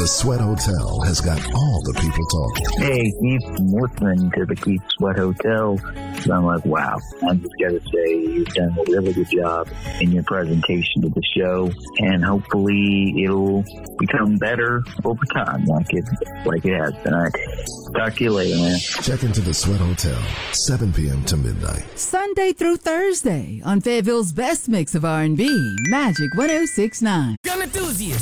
The Sweat Hotel has got all the people talking. Hey, Keith, I'm listening to the Keith Sweat Hotel. So I'm like, wow, I just got to say you've done a really good job in your presentation of the show, and hopefully it'll become better over time like it has been. All right. Talk to you later, man. Check into the Sweat Hotel, 7 p.m. to midnight. Sunday through Thursday on Fayetteville's best mix of R&B, Magic 106.9. Gun enthusiasts,